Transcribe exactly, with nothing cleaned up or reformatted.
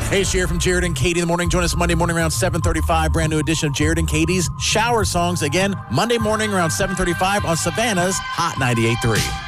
Hey, it's Jared from Jared and Katie in the morning. Join us Monday morning around seven thirty-five. Brand new edition of Jared and Katie's Shower Songs. Again, Monday morning around seven thirty-five on Savannah's Hot ninety-eight point three.